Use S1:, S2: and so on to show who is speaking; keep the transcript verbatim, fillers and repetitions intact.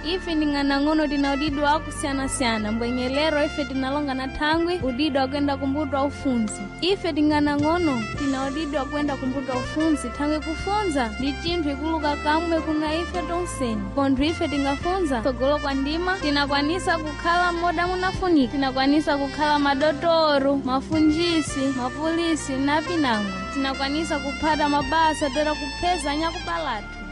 S1: ife nding'ana ng'ono tina udido akusiyana-siyana mbwenyelero ife tinalonga na thangwi udido akwenda kumbuto wa ufunzi. Ife ting'ana ng'ono tina udido akwenda kumbuto wa ufunzi thangwi kufunza ndi chinthu ikuluka kamwe kuna ife tonseni. Konthu ife tingafunza tsogolo kwa ndima tinakwanisa kukhala moda munafunika, tinakwanisa kukhala madotoro, mafunjisi, mapolisi na pinangwa, tinakwanisa kuphata mabasa tera kupheza anyakupalatu.